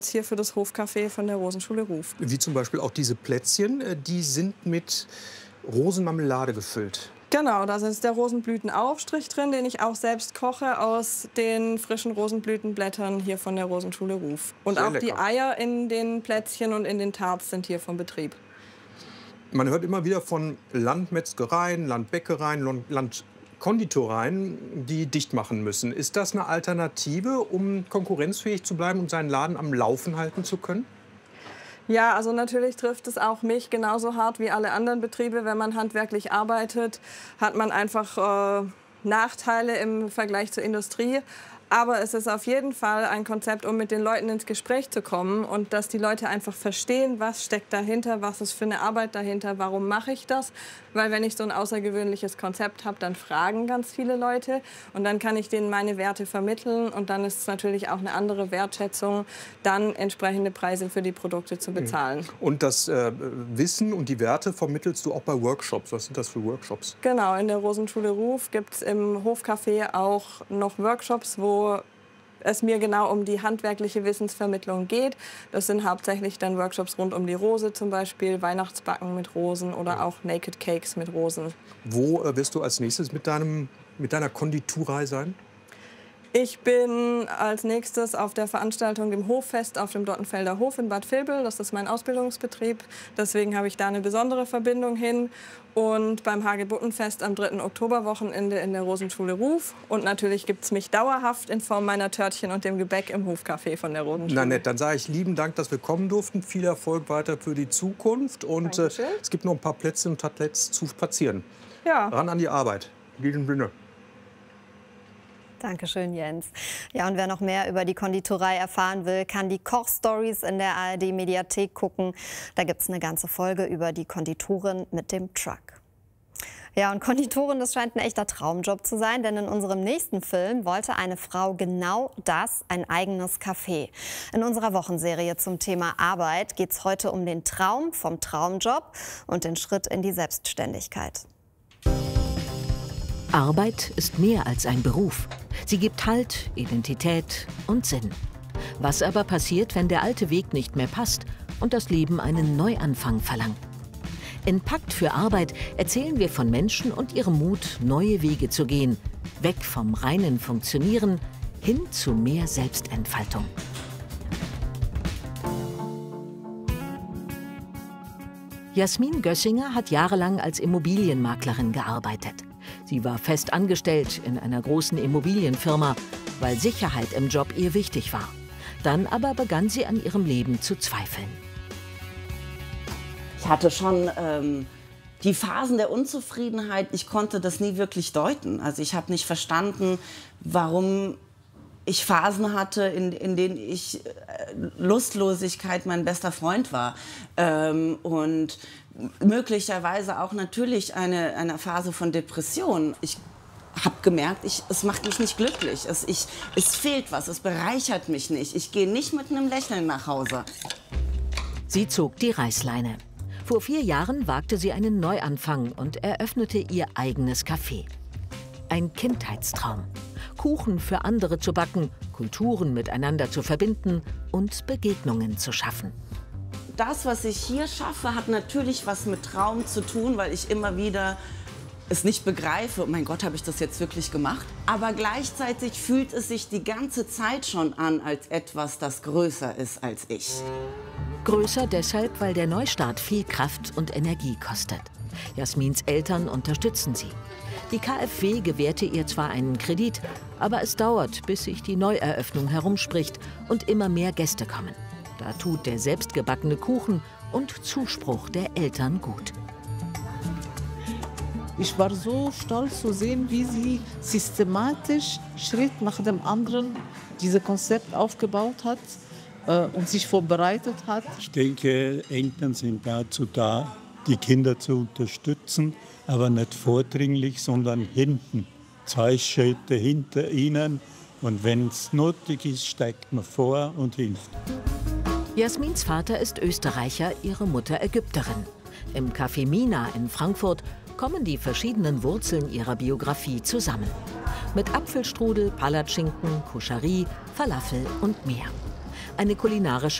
Hier für das Hofcafé von der Rosenschule Ruf. Wie zum Beispiel auch diese Plätzchen, die sind mit Rosenmarmelade gefüllt. Genau, da ist der Rosenblütenaufstrich drin, den ich auch selbst koche aus den frischen Rosenblütenblättern hier von der Rosenschule Ruf. Und Sehr auch die lecker. Eier in den Plätzchen und in den Tarts sind hier vom Betrieb. Man hört immer wieder von Landmetzgereien, Landbäckereien, Landkonditoreien, die dicht machen müssen. Ist das eine Alternative, um konkurrenzfähig zu bleiben und seinen Laden am Laufen halten zu können? Ja, also natürlich trifft es auch mich genauso hart wie alle anderen Betriebe. Wenn man handwerklich arbeitet, hat man einfach Nachteile im Vergleich zur Industrie. Aber es ist auf jeden Fall ein Konzept, um mit den Leuten ins Gespräch zu kommen und dass die Leute einfach verstehen, was steckt dahinter, was ist für eine Arbeit dahinter, warum mache ich das. Weil wenn ich so ein außergewöhnliches Konzept habe, dann fragen ganz viele Leute und dann kann ich denen meine Werte vermitteln und dann ist es natürlich auch eine andere Wertschätzung, dann entsprechende Preise für die Produkte zu bezahlen. Und das Wissen und die Werte vermittelst du auch bei Workshops. Was sind das für Workshops? Genau, in der Rosenschule Ruf gibt es im Hofcafé auch noch Workshops, wo es mir genau um die handwerkliche Wissensvermittlung geht. Das sind hauptsächlich dann Workshops rund um die Rose, zum Beispiel Weihnachtsbacken mit Rosen oder auch Naked Cakes mit Rosen. Wo wirst du als nächstes mit deiner Konditurei sein? Ich bin als nächstes auf der Veranstaltung dem Hoffest auf dem Dottenfelder Hof in Bad Vilbel. Das ist mein Ausbildungsbetrieb. Deswegen habe ich da eine besondere Verbindung hin. Und beim Hagebuttenfest am 3. Oktoberwochenende in der Rosenschule Ruf. Und natürlich gibt es mich dauerhaft in Form meiner Törtchen und dem Gebäck im Hofcafé von der Rosenschule. Na nett, dann sage ich lieben Dank, dass wir kommen durften. Viel Erfolg weiter für die Zukunft. Und Dankeschön. es gibt noch ein paar Plätze und Tablets zu spazieren. Ja. Ran an die Arbeit. In diesem Sinne. Dankeschön, Jens. Ja, und wer noch mehr über die Konditorei erfahren will, kann die Kochstories in der ARD-Mediathek gucken. Da gibt es eine ganze Folge über die Konditorin mit dem Truck. Ja, und Konditorin, das scheint ein echter Traumjob zu sein, denn in unserem nächsten Film wollte eine Frau genau das, ein eigenes Café. In unserer Wochenserie zum Thema Arbeit geht es heute um den Traum vom Traumjob und den Schritt in die Selbstständigkeit. Arbeit ist mehr als ein Beruf. Sie gibt Halt, Identität und Sinn. Was aber passiert, wenn der alte Weg nicht mehr passt und das Leben einen Neuanfang verlangt? In Pakt für Arbeit erzählen wir von Menschen und ihrem Mut, neue Wege zu gehen. Weg vom reinen Funktionieren hin zu mehr Selbstentfaltung. Jasmin Gössinger hat jahrelang als Immobilienmaklerin gearbeitet. Sie war fest angestellt in einer großen Immobilienfirma, weil Sicherheit im Job ihr wichtig war. Dann aber begann sie an ihrem Leben zu zweifeln. Ich hatte schon die Phasen der Unzufriedenheit, ich konnte das nie wirklich deuten. Also ich habe nicht verstanden, warum ich Phasen hatte, in denen ich Lustlosigkeit mein bester Freund war. Und möglicherweise auch natürlich eine Phase von Depression. Ich habe gemerkt, es macht mich nicht glücklich. Es fehlt was, es bereichert mich nicht. Ich gehe nicht mit einem Lächeln nach Hause. Sie zog die Reißleine. Vor 4 Jahren wagte sie einen Neuanfang und eröffnete ihr eigenes Café. Ein Kindheitstraum. Kuchen für andere zu backen, Kulturen miteinander zu verbinden und Begegnungen zu schaffen. Das, was ich hier schaffe, hat natürlich was mit Traum zu tun, weil ich immer wieder es nicht begreife. Oh mein Gott, habe ich das jetzt wirklich gemacht? Aber gleichzeitig fühlt es sich die ganze Zeit schon an als etwas, das größer ist als ich. Größer deshalb, weil der Neustart viel Kraft und Energie kostet. Jasmins Eltern unterstützen sie. Die KfW gewährte ihr zwar einen Kredit, aber es dauert, bis sich die Neueröffnung herumspricht und immer mehr Gäste kommen. Da tut der selbstgebackene Kuchen und Zuspruch der Eltern gut. Ich war so stolz zu sehen, wie sie systematisch Schritt nach dem anderen dieses Konzept aufgebaut hat und sich vorbereitet hat. Ich denke, Eltern sind dazu da, die Kinder zu unterstützen, aber nicht vordringlich, sondern hinten. 2 Schritte hinter ihnen und wenn es nötig ist, steigt man vor und hilft. Jasmins Vater ist Österreicher, ihre Mutter Ägypterin. Im Café Mina in Frankfurt kommen die verschiedenen Wurzeln ihrer Biografie zusammen. Mit Apfelstrudel, Palatschinken, Kuscherie, Falafel und mehr. eine kulinarische